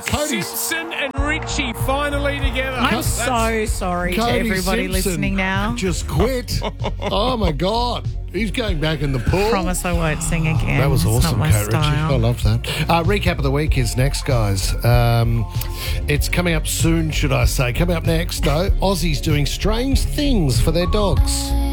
Cody Simpson and Richie finally together. I'm so sorry to everybody Simpson listening now. just quit. Oh, my God. He's going back in the pool. Promise I won't sing again. That was It's awesome, not my Kate Ritchie. style. I love that. Recap of the week is next, guys. It's coming up soon, should I say. Coming up next, though, Aussies doing strange things for their dogs.